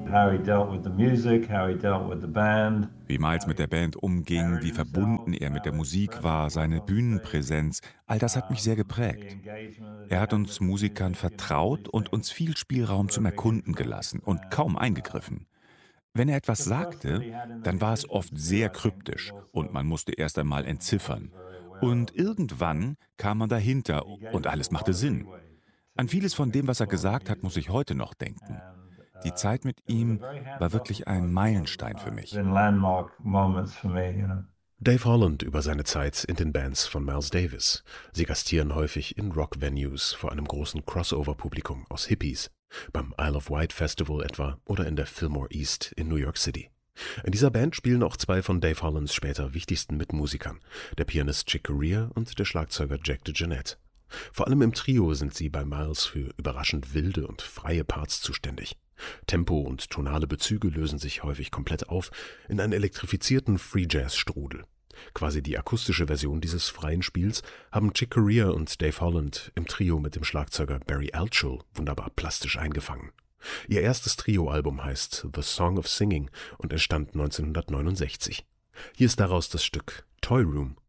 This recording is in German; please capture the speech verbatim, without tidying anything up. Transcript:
Wie Miles mit der Band umging, wie verbunden er mit der Musik war, seine Bühnenpräsenz, all das hat mich sehr geprägt. Er hat uns Musikern vertraut und uns viel Spielraum zum Erkunden gelassen und kaum eingegriffen. Wenn er etwas sagte, dann war es oft sehr kryptisch und man musste erst einmal entziffern. Und irgendwann kam man dahinter und alles machte Sinn. An vieles von dem, was er gesagt hat, muss ich heute noch denken. Die Zeit mit ihm war wirklich ein Meilenstein für mich. Dave Holland über seine Zeit in den Bands von Miles Davis. Sie gastieren häufig in Rock-Venues vor einem großen Crossover-Publikum aus Hippies, beim Isle of Wight Festival etwa oder in der Fillmore East in New York City. In dieser Band spielen auch zwei von Dave Hollands später wichtigsten Mitmusikern, der Pianist Chick Corea und der Schlagzeuger Jack DeJohnette. Vor allem im Trio sind sie bei Miles für überraschend wilde und freie Parts zuständig. Tempo und tonale Bezüge lösen sich häufig komplett auf in einen elektrifizierten Free-Jazz-Strudel. Quasi die akustische Version dieses freien Spiels haben Chick Corea und Dave Holland im Trio mit dem Schlagzeuger Barry Altschul wunderbar plastisch eingefangen. Ihr erstes Trio-Album heißt The Song of Singing und entstand neunzehnhundertneunundsechzig. Hier ist daraus das Stück Toy Room.